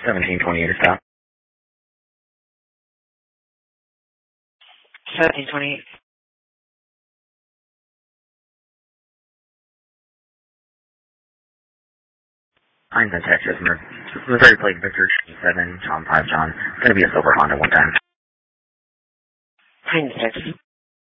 1728 is stop. 1728. Heinz, Texas, Missouri plate Victor 7, John 5, John. It's going to be a silver Honda one time. Heinz, Texas.